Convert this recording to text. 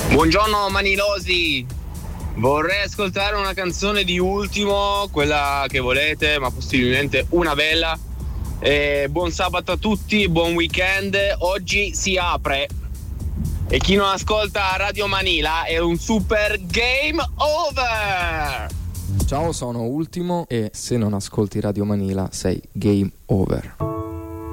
Buongiorno Manilosi, vorrei ascoltare una canzone di Ultimo, quella che volete, ma possibilmente una bella. Buon sabato a tutti, buon weekend, oggi si apre e chi non ascolta Radio Manila è un super game over! Ciao, sono Ultimo e se non ascolti Radio Manila sei game over.